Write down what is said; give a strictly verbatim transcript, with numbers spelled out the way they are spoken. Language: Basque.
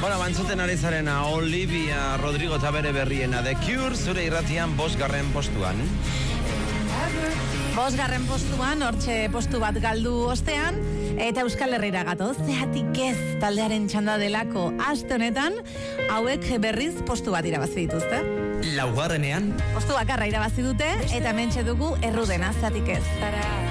Bueno, bantzuten ari zarena Olivia Rodrigo eta bere berriena The Cure, zure irratian bosgarren postuan. Bosgarren postuan, hortxe postu bat galdu ostean, eta Euskal Herrira gatoz, zehatik ez taldearen txanda delako aste honetan, hauek berriz postu bat irabazi dituzte. Laugarrenean Postu bakarra irabazi dute, eta mentxe dugu errudena, zehatik ez.